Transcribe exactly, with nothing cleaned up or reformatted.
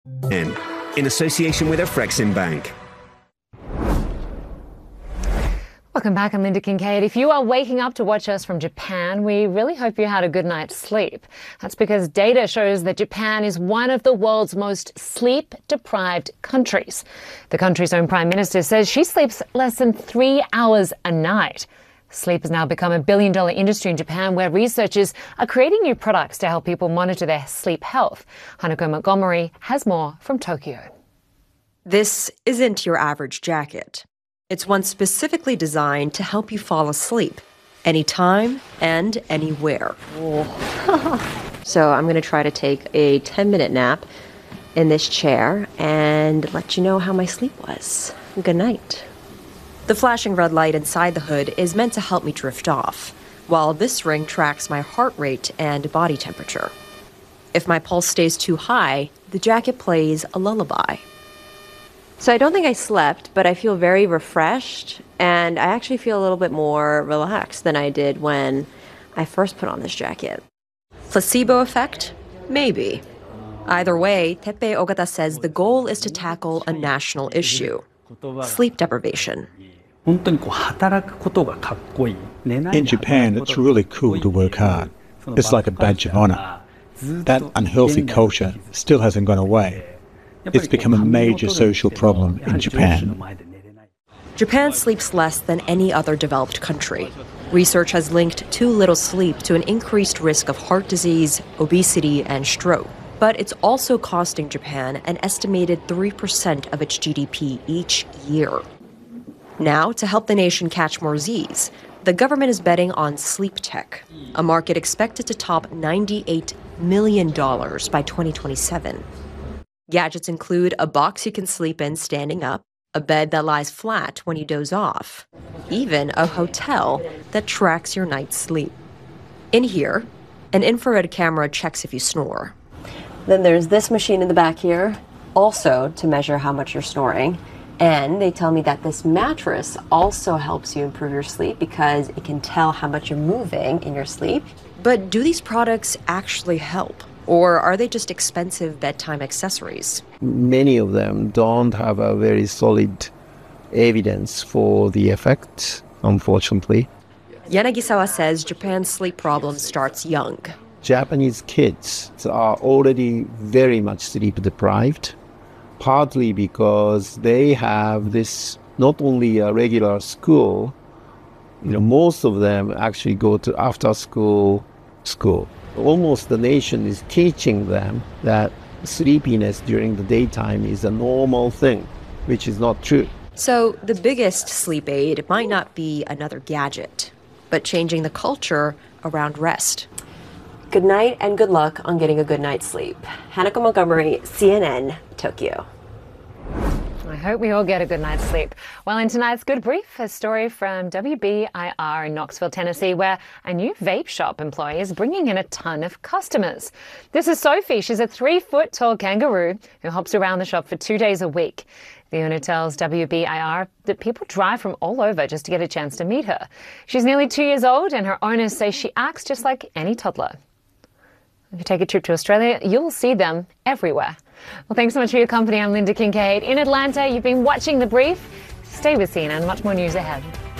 In association with Afrexim Bank. Welcome back, I'm Linda Kincaid. If you are waking up to watch us from Japan, we really hope you had a good night's sleep. That's because data shows that Japan is one of the world's most sleep-deprived countries. The country's own Prime Minister says she sleeps less than three hours a night. Sleep has now become a billion-dollar industry in Japan, where researchers are creating new products to help people monitor their sleep health. Hanako Montgomery has more from Tokyo. This isn't your average jacket. It's one specifically designed to help you fall asleep anytime and anywhere. So I'm going to try to take a ten-minute nap in this chair and let you know how my sleep was. Good night. The flashing red light inside the hood is meant to help me drift off, while this ring tracks my heart rate and body temperature. If my pulse stays too high, the jacket plays a lullaby. So I don't think I slept, but I feel very refreshed, and I actually feel a little bit more relaxed than I did when I first put on this jacket. Placebo effect? Maybe. Either way, Teppei Ogata says the goal is to tackle a national issue: sleep deprivation. In Japan, it's really cool to work hard. It's like a badge of honor. That unhealthy culture still hasn't gone away. It's become a major social problem in Japan. Japan sleeps less than any other developed country. Research has linked too little sleep to an increased risk of heart disease, obesity, and stroke. But it's also costing Japan an estimated three percent of its G D P each year. Now, to help the nation catch more Z's, the government is betting on sleep tech, a market expected to top ninety-eight million dollars by twenty twenty-seven. Gadgets include a box you can sleep in standing up, a bed that lies flat when you doze off, even a hotel that tracks your night's sleep. In here, an infrared camera checks if you snore. Then there's this machine in the back here, also to measure how much you're snoring. And they tell me that this mattress also helps you improve your sleep because it can tell how much you're moving in your sleep. But do these products actually help? Or are they just expensive bedtime accessories? Many of them don't have a very solid evidence for the effect, unfortunately. Yanagisawa says Japan's sleep problem starts young. Japanese kids are already very much sleep deprived, partly because they have this not only a regular school, you know, most of them actually go to after school school. Almost the nation is teaching them that sleepiness during the daytime is a normal thing, which is not true. So the biggest sleep aid might not be another gadget, but changing the culture around rest. Good night and good luck on getting a good night's sleep. Hanako Montgomery, C N N, Tokyo. I hope we all get a good night's sleep. Well, in tonight's Good Brief, a story from W B I R in Knoxville, Tennessee, where a new vape shop employee is bringing in a ton of customers. This is Sophie. She's a three-foot-tall kangaroo who hops around the shop for two days a week. The owner tells W B I R that people drive from all over just to get a chance to meet her. She's nearly two years old, and her owners say she acts just like any toddler. If you take a trip to Australia, you'll see them everywhere. Well, thanks so much for your company. I'm Linda Kincaid. In Atlanta, you've been watching The Brief. Stay with C N N. Much more news ahead.